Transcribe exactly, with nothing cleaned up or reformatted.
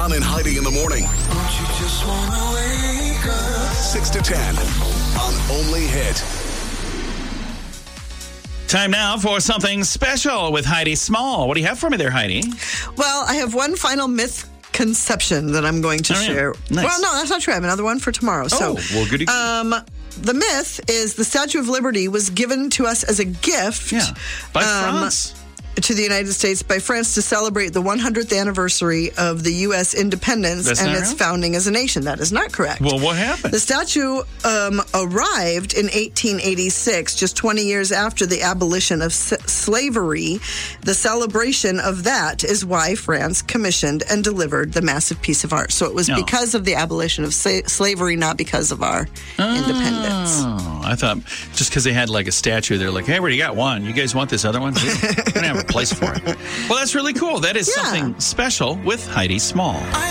John and Heidi in the morning. Don't you just wanna wake up? six to ten on Only Hit. Time now for something special with Heidi Small. What do you have for me there, Heidi? Well, I have one final misconception that I'm going to Oh, yeah. share. Nice. Well, no, that's not true. I have another one for tomorrow. Oh, so, well, goody. um, the myth is the Statue of Liberty was given to us as a gift. Yeah, by um, France. To the United States by France to celebrate the one hundredth anniversary of the U S independence That's and not its real? founding as a nation. That is not correct. Well, what happened? The statue um, arrived in eighteen eighty-six, just twenty years after the abolition of s- slavery. The celebration of that is why France commissioned and delivered the massive piece of art. So it was Oh. because of the abolition of sa- slavery, not because of our independence. Oh, I thought just because they had like a statue, they're like, hey, we already got one. You guys want this other one? We don't have a place for it. Well, that's really cool. That is Yeah. something special with Heidi Small. I